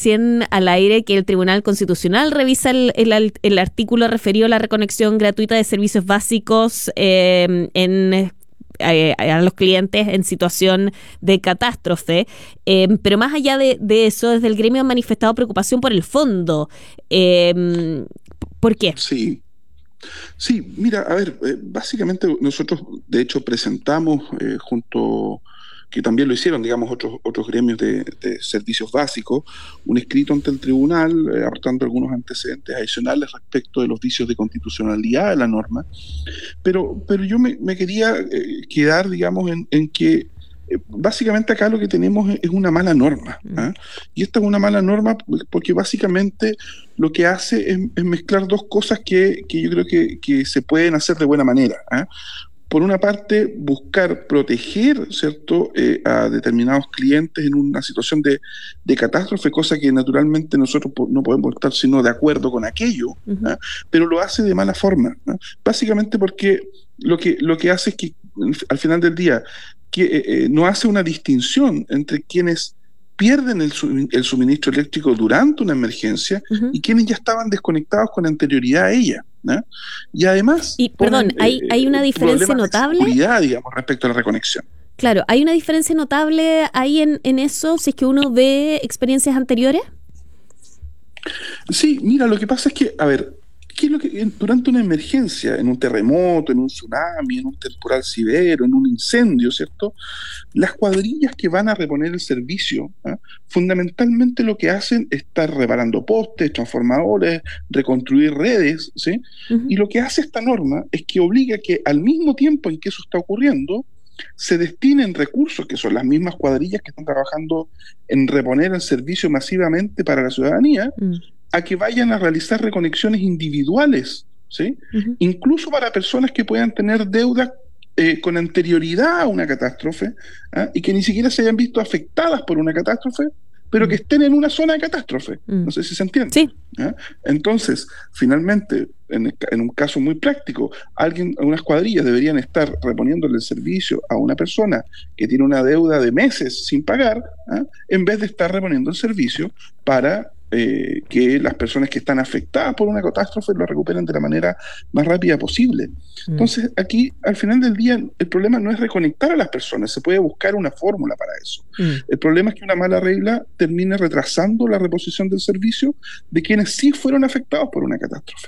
recién al aire que el Tribunal Constitucional revisa el artículo referido a la reconexión gratuita de servicios básicos a los clientes en situación de catástrofe, pero más allá de eso, desde el gremio han manifestado preocupación por el fondo. ¿Por qué? Sí, mira, a ver, básicamente nosotros de hecho presentamos que también lo hicieron, digamos, otros gremios de servicios básicos, un escrito ante el tribunal, aportando algunos antecedentes adicionales respecto de los vicios de constitucionalidad de la norma, pero yo me quería quedar, digamos, en que básicamente acá lo que tenemos es una mala norma, ¿eh? Y esta es una mala norma porque básicamente lo que hace es mezclar dos cosas que yo creo que se pueden hacer de buena manera, ¿eh? Por una parte, buscar proteger, ¿cierto?, a determinados clientes en una situación de catástrofe, cosa que naturalmente nosotros no podemos estar sino de acuerdo con aquello, ¿eh? Pero lo hace de mala forma, ¿eh? Básicamente porque lo que hace es que al final del día no hace una distinción entre quienes pierden el suministro eléctrico durante una emergencia y quienes ya estaban desconectados con anterioridad a ella, ¿no? Y además hay una diferencia notable de seguridad, digamos, respecto a la reconexión. Claro, ¿hay una diferencia notable ahí en eso, si es que uno ve experiencias anteriores? Sí, mira, lo que pasa es que, a ver, ¿qué es lo que durante una emergencia, en un terremoto, en un tsunami, en un temporal severo, en un incendio, ¿cierto? Las cuadrillas que van a reponer el servicio, ¿eh?, fundamentalmente lo que hacen es estar reparando postes, transformadores, reconstruir redes, ¿sí? Y lo que hace esta norma es que obliga que al mismo tiempo en que eso está ocurriendo, se destinen recursos, que son las mismas cuadrillas que están trabajando en reponer el servicio masivamente para la ciudadanía, a que vayan a realizar reconexiones individuales, ¿sí? Incluso para personas que puedan tener deudas con anterioridad a una catástrofe, ¿eh?, y que ni siquiera se hayan visto afectadas por una catástrofe, pero que estén en una zona de catástrofe. No sé si se entiende. Sí. ¿Eh? Entonces, finalmente, en un caso muy práctico, unas cuadrillas deberían estar reponiéndole el servicio a una persona que tiene una deuda de meses sin pagar, ¿eh?, en vez de estar reponiendo el servicio para que las personas que están afectadas por una catástrofe lo recuperen de la manera más rápida posible. Entonces, aquí, al final del día, el problema no es reconectar a las personas, se puede buscar una fórmula para eso. El problema es que una mala regla termine retrasando la reposición del servicio de quienes sí fueron afectados por una catástrofe.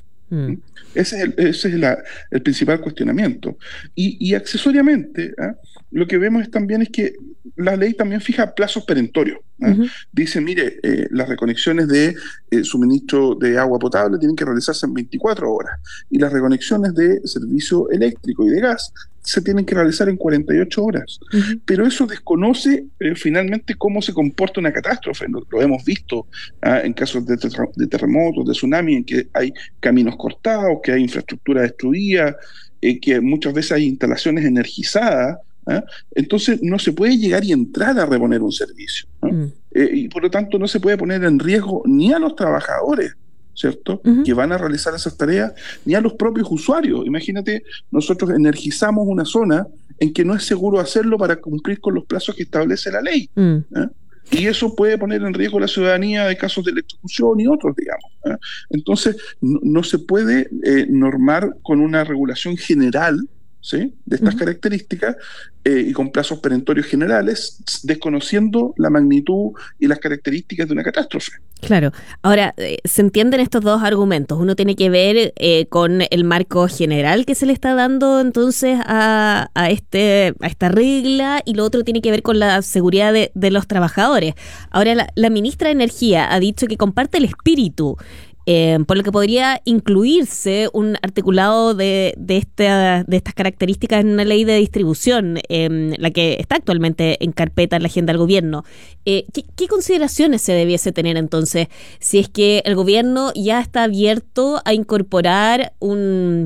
Ese es el principal cuestionamiento. Y accesoriamente, ¿eh?, lo que vemos también es que la ley también fija plazos perentorios, ¿eh? Dice, mire, las reconexiones de suministro de agua potable tienen que realizarse en 24 horas y las reconexiones de servicio eléctrico y de gas se tienen que realizar en 48 horas. Pero eso desconoce finalmente cómo se comporta una catástrofe. Lo hemos visto en casos de terremotos, de tsunami, en que hay caminos cortados, que hay infraestructura destruida, que muchas veces hay instalaciones energizadas, ¿eh? Entonces no se puede llegar y entrar a reponer un servicio, ¿no? Y por lo tanto no se puede poner en riesgo ni a los trabajadores, ¿cierto?, que van a realizar esas tareas, ni a los propios usuarios. Imagínate, nosotros energizamos una zona en que no es seguro hacerlo para cumplir con los plazos que establece la ley, ¿eh? Y eso puede poner en riesgo a la ciudadanía de casos de electrocución y otros, digamos, ¿eh? Entonces no se puede normar con una regulación general, ¿sí?, de estas características y con plazos perentorios generales, desconociendo la magnitud y las características de una catástrofe. Claro. Ahora, se entienden estos dos argumentos. Uno tiene que ver con el marco general que se le está dando entonces a esta regla, y lo otro tiene que ver con la seguridad de los trabajadores. Ahora, la ministra de Energía ha dicho que comparte el espíritu, por lo que podría incluirse un articulado de estas características en una ley de distribución, la que está actualmente en carpeta en la agenda del gobierno. ¿Qué consideraciones se debiese tener entonces si es que el gobierno ya está abierto a incorporar una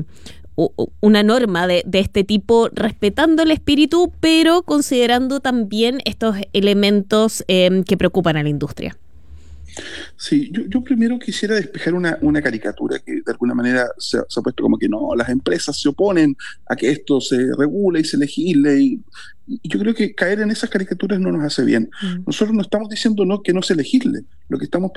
norma de este tipo, respetando el espíritu, pero considerando también estos elementos que preocupan a la industria? Sí, yo primero quisiera despejar una caricatura que de alguna manera se ha puesto como que no, las empresas se oponen a que esto se regule y se legisle, y yo creo que caer en esas caricaturas no nos hace bien. Nosotros no estamos diciendo que no se legisle, lo que estamos